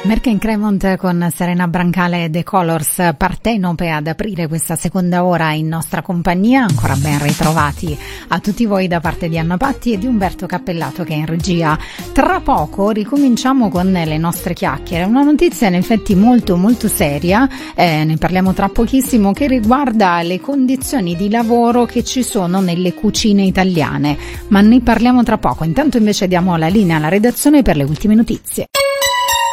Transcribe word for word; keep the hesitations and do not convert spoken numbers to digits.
Merck in Cremont con Serena Brancale e The Colors, partenope ad aprire questa seconda ora in nostra compagnia. Ancora ben ritrovati a tutti voi da parte di Anna Patti e di Umberto Cappellato che è in regia. Tra poco ricominciamo con le nostre chiacchiere, una notizia in effetti molto molto seria, eh, ne parliamo tra pochissimo, che riguarda le condizioni di lavoro che ci sono nelle cucine italiane, ma ne parliamo tra poco. Intanto invece diamo la linea alla redazione per le ultime notizie.